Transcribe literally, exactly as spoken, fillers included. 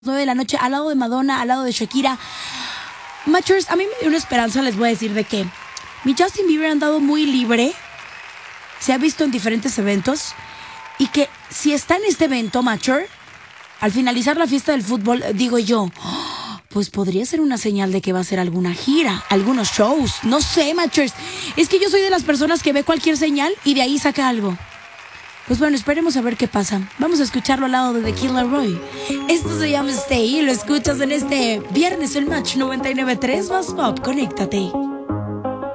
nueve de la noche, al lado de Madonna, al lado de Shakira. Machers, a mí me dio una esperanza, les voy a decir de que mi Justin Bieber ha andado muy libre, se ha visto en diferentes eventos, y que si está en este evento, Macher, al finalizar la fiesta del fútbol, digo yo, oh, pues podría ser una señal de que va a hacer alguna gira, algunos shows, no sé, Machers. Es que yo soy de las personas que ve cualquier señal y de ahí saca algo. Pues bueno, esperemos a ver qué pasa. Vamos a escucharlo al lado de The Kid Laroi. Esto se llama Stay y lo escuchas en este viernes el Match noventa y nueve punto tres más Pop. Conéctate.